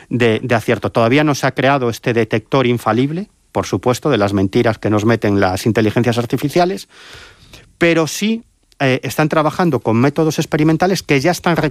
de acierto. Todavía no se ha creado este detector infalible, por supuesto, de las mentiras que nos meten las inteligencias artificiales, pero sí están trabajando con métodos experimentales que ya están